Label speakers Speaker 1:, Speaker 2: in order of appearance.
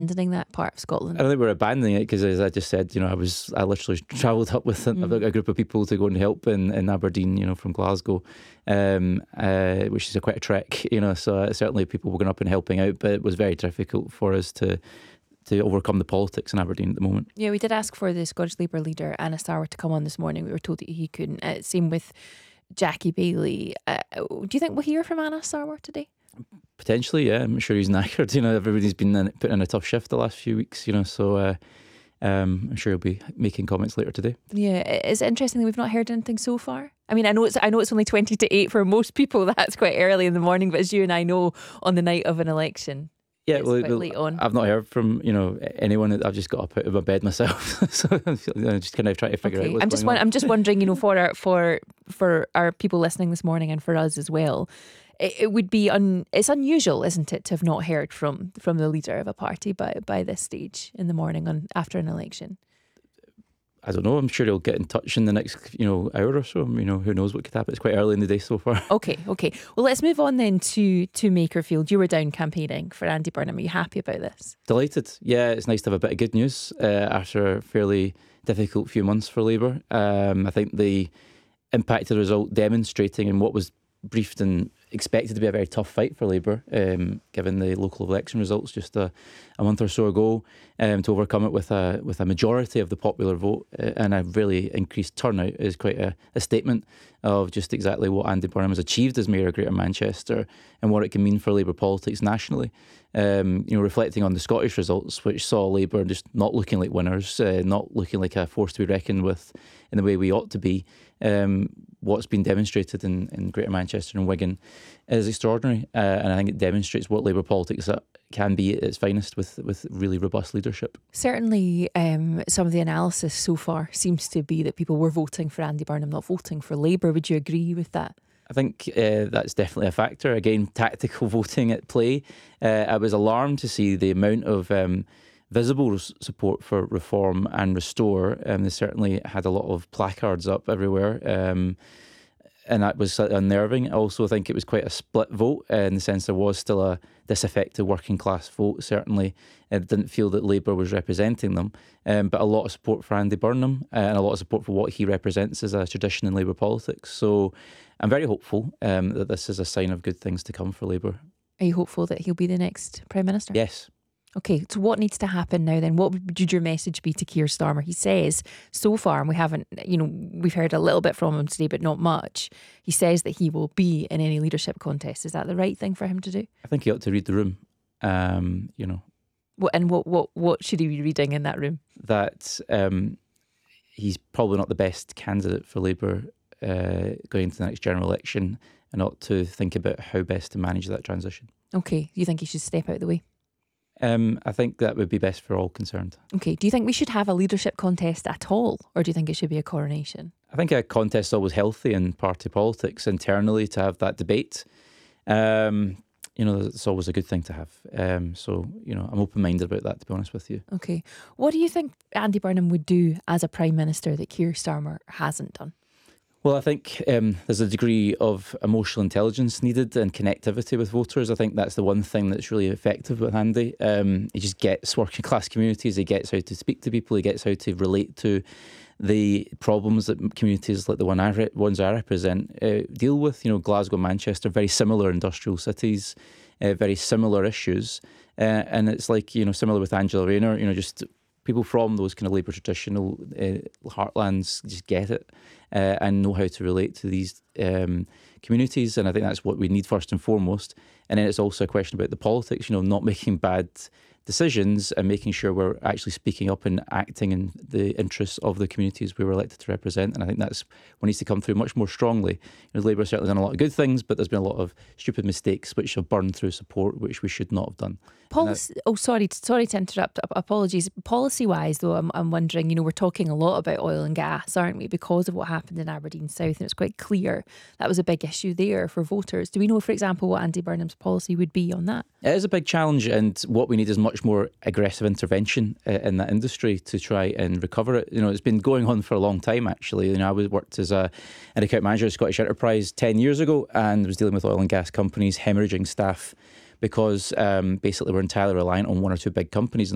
Speaker 1: abandoning that part of Scotland?
Speaker 2: I don't think we're abandoning it because, as I just said, I literally travelled up with a group of people to go and help in Aberdeen, from Glasgow, which is quite a trek, So certainly people were going up and helping out, but it was very difficult for us to overcome the politics in Aberdeen at the moment.
Speaker 1: Yeah, we did ask for the Scottish Labour leader, Anna Sarwar, to come on this morning. We were told that he couldn't. Same with Jackie Baillie. Do you think we'll hear from Anna Sarwar today?
Speaker 2: Potentially, yeah. I'm sure he's knackered. Everybody's been putting in a tough shift the last few weeks, so I'm sure he'll be making comments later today.
Speaker 1: Yeah, it's interesting that we've not heard anything so far. I mean, I know it's only 20 to 8 for most people. That's quite early in the morning, but as you and I know, on the night of an election,
Speaker 2: yeah,
Speaker 1: well, late on.
Speaker 2: I've not heard from anyone. I've just got up out of my bed myself, so I'm just kind of trying to figure out what's going on.
Speaker 1: I'm just wondering, for our people listening this morning and for us as well, it would be it's unusual, isn't it, to have not heard from the leader of a party by this stage in the morning after an election.
Speaker 2: I don't know. I'm sure he'll get in touch in the next, hour or so. Who knows what could happen. It's quite early in the day so far.
Speaker 1: Okay. Well, let's move on then to Makerfield. You were down campaigning for Andy Burnham. Are you happy about this?
Speaker 2: Delighted. Yeah, it's nice to have a bit of good news after a fairly difficult few months for Labour. I think the impact of the result demonstrating in what was briefed and expected to be a very tough fight for Labour, given the local election results just a month or so ago, to overcome it with a majority of the popular vote and a really increased turnout is quite a statement of just exactly what Andy Burnham has achieved as Mayor of Greater Manchester and what it can mean for Labour politics nationally. Reflecting on the Scottish results, which saw Labour just not looking like winners, not looking like a force to be reckoned with in the way we ought to be. What's been demonstrated in Greater Manchester and Wigan is extraordinary, and I think it demonstrates what Labour politics can be at its finest with really robust leadership.
Speaker 1: Certainly, some of the analysis so far seems to be that people were voting for Andy Burnham, not voting for Labour. Would you agree with that?
Speaker 2: I think that's definitely a factor. Again, tactical voting at play. I was alarmed to see the amount of visible support for Reform and Restore. They certainly had a lot of placards up everywhere, and that was unnerving. I also think it was quite a split vote in the sense there was still a disaffected working class vote. Certainly, it didn't feel that Labour was representing them, but a lot of support for Andy Burnham and a lot of support for what he represents as a tradition in Labour politics. So I'm very hopeful that this is a sign of good things to come for Labour.
Speaker 1: Are you hopeful that he'll be the next Prime Minister?
Speaker 2: Yes.
Speaker 1: Okay, so what needs to happen now then? What would your message be to Keir Starmer? He says so far, and we haven't, we've heard a little bit from him today, but not much. He says that he will be in any leadership contest. Is that the right thing for him to do?
Speaker 2: I think he ought to read the room.
Speaker 1: What should he be reading in that room?
Speaker 2: That he's probably not the best candidate for Labour going into the next general election, and ought to think about how best to manage that transition. Okay,
Speaker 1: you think he should step out of the way?
Speaker 2: I think that would be best for all concerned.
Speaker 1: Okay, do you think we should have a leadership contest at all, or do you think it should be a coronation?
Speaker 2: I think a contest is always healthy in party politics internally to have that debate. It's always a good thing to have. I'm open-minded about that, to be honest with you.
Speaker 1: Okay. What do you think Andy Burnham would do as a Prime Minister that Keir Starmer hasn't done?
Speaker 2: Well, I think there's a degree of emotional intelligence needed and connectivity with voters. I think that's the one thing that's really effective with Andy. He just gets working class communities. He gets how to speak to people. He gets how to relate to the problems that communities like the ones I represent deal with. Glasgow, Manchester, very similar industrial cities, very similar issues. And it's like, similar with Angela Rayner, just people from those kind of Labour traditional heartlands just get it and know how to relate to these communities. And I think that's what we need first and foremost. And then it's also a question about the politics, not making bad decisions and making sure we're actually speaking up and acting in the interests of the communities we were elected to represent. And I think that's what needs to come through much more strongly. Labour has certainly done a lot of good things, but there's been a lot of stupid mistakes which have burned through support, which we should not have done.
Speaker 1: Sorry to interrupt. Apologies. Policy-wise, though, I'm wondering, we're talking a lot about oil and gas, aren't we, because of what happened in Aberdeen South, and it's quite clear that was a big issue there for voters. Do we know, for example, what Andy Burnham's policy would be on that?
Speaker 2: It is a big challenge, and what we need is much more aggressive intervention in that industry to try and recover it. It's been going on for a long time, actually. I worked as an account manager at Scottish Enterprise 10 years ago and was dealing with oil and gas companies hemorrhaging staff because basically we're entirely reliant on one or two big companies